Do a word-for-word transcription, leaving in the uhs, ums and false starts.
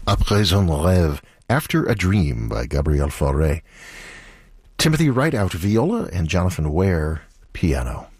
Après un rêve, After a Dream by Gabriel Fauré. Timothy Rideout, viola, and Jonathan Ware, piano.